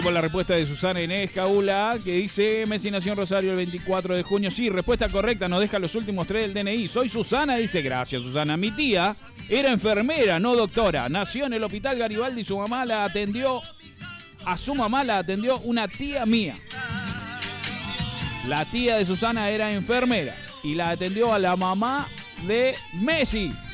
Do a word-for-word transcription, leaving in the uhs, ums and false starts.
Con la respuesta de Susana Inés Caula, que dice: Messi nació en Rosario el veinticuatro de junio. Sí, respuesta correcta, nos deja los últimos tres del D N I. Soy Susana, dice. Gracias, Susana. Mi tía era enfermera, no doctora. Nació en el Hospital Garibaldi y su mamá la atendió. A su mamá la atendió una tía mía. La tía de Susana era enfermera y la atendió a la mamá de Messi.